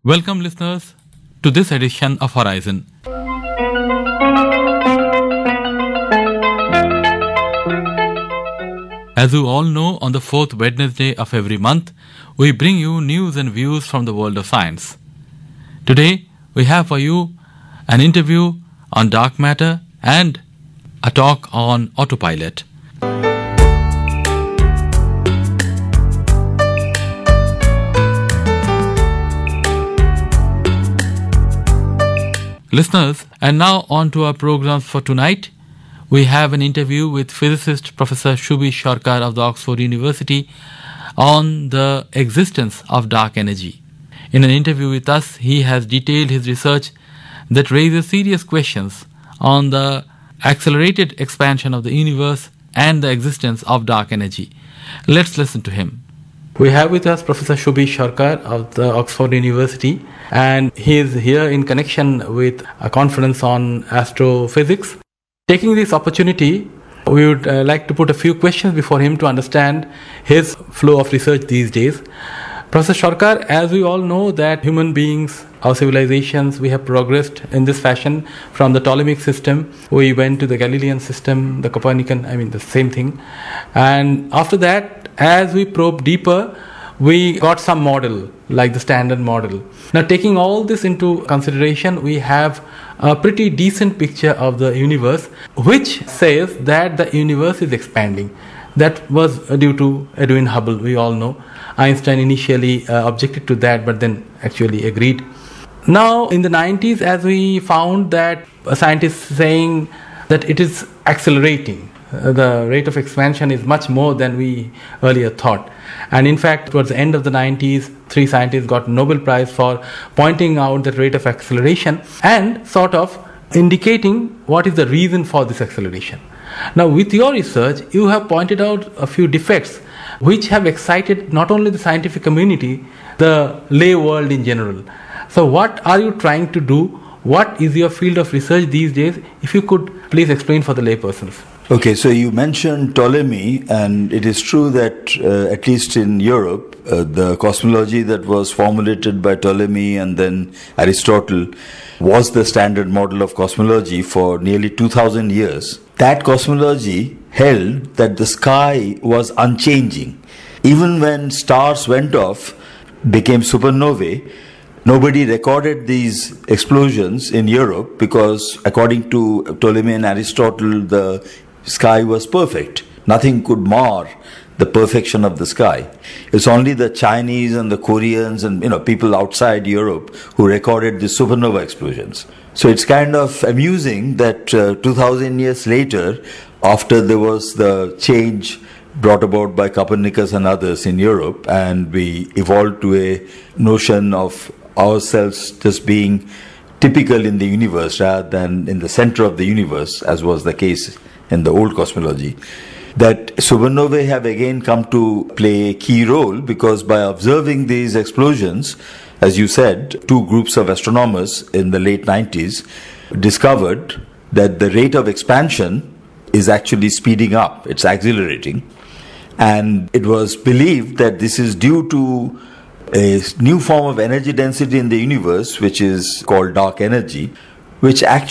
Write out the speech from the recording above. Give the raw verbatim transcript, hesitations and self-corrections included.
Welcome, listeners, to this edition of Horizon. As you all know, on the fourth Wednesday of every month, we bring you news and views from the world of science. Today, we have for you an interview on dark matter and a talk on autopilot. Listeners, and now on to our programs for tonight. We have an interview with physicist Professor Shubhi Sarkar of the Oxford University on the existence of dark energy. In an interview with us, he has detailed his research that raises serious questions on the accelerated expansion of the universe and the existence of dark energy. Let's listen to him. We have with us Professor Shubhi Sarkar of the Oxford University, and he is here in connection with a conference on astrophysics. Taking this opportunity, we would uh, like to put a few questions before him to understand his flow of research these days. Professor Sarkar, as we all know that human beings, our civilizations, we have progressed in this fashion from the Ptolemaic system. We went to the Galilean system, the Copernican, I mean the same thing. And after that, as we probe deeper, we got some model, like the standard model. Now, taking all this into consideration, we have a pretty decent picture of the universe, which says that the universe is expanding. That was due to Edwin Hubble, we all know. Einstein initially uh, objected to that, but then actually agreed. Now, in the nineties, as we found that a scientist saying that it is accelerating, uh, the rate of expansion is much more than we earlier thought. And in fact, towards the end of the nineties, three scientists got Nobel Prize for pointing out the rate of acceleration and sort of indicating what is the reason for this acceleration. Now, with your research, you have pointed out a few defects which have excited not only the scientific community, the lay world in general. So, what are you trying to do? What is your field of research these days? If you could please explain for the laypersons. Okay, so you mentioned Ptolemy, and it is true that uh, at least in Europe, uh, the cosmology that was formulated by Ptolemy and then Aristotle was the standard model of cosmology for nearly two thousand years. That cosmology held that the sky was unchanging. Even when stars went off, became supernovae, nobody recorded these explosions in Europe because, according to Ptolemy and Aristotle, the sky was perfect. Nothing could mar the perfection of the sky. It's only the Chinese and the Koreans and you know people outside Europe who recorded the supernova explosions. So it's kind of amusing that uh, two thousand years later, after there was the change brought about by Copernicus and others in Europe, and we evolved to a notion of ourselves just being typical in the universe rather than in the center of the universe, as was the case in the old cosmology, that supernovae have again come to play a key role because by observing these explosions, as you said, two groups of astronomers in the late nineties discovered that the rate of expansion is actually speeding up, it's accelerating. And it was believed that this is due to a new form of energy density in the universe, which is called dark energy, which actually